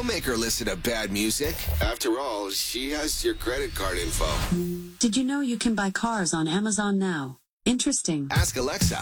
Don't make her listen to bad music. After all, she has your credit card info. Did you know you can buy cars on Amazon now? Interesting. Ask Alexa.